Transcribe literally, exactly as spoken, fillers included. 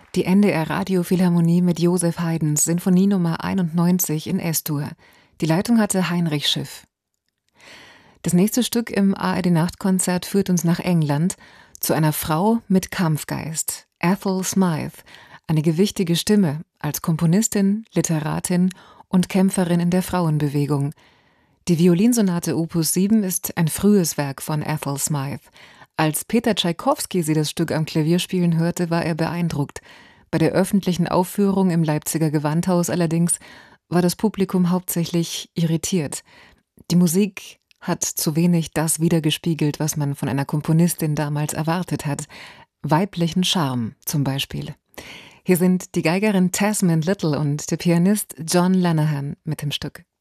Die N D R Radiophilharmonie mit Joseph Haydns Sinfonie Nummer einundneunzig in S-Dur. Die Leitung hatte Heinrich Schiff. Das nächste Stück im A R D-Nachtkonzert führt uns nach England zu einer Frau mit Kampfgeist, Ethel Smythe, eine gewichtige Stimme als Komponistin, Literatin und Kämpferin in der Frauenbewegung. Die Violinsonate Opus sieben ist ein frühes Werk von Ethel Smythe. Als Peter Tschaikowski sie das Stück am Klavier spielen hörte, war er beeindruckt. Bei der öffentlichen Aufführung im Leipziger Gewandhaus allerdings war das Publikum hauptsächlich irritiert. Die Musik hat zu wenig das wiedergespiegelt, was man von einer Komponistin damals erwartet hat. Weiblichen Charme zum Beispiel. Hier sind die Geigerin Tasman Little und der Pianist John Lanahan mit dem Stück.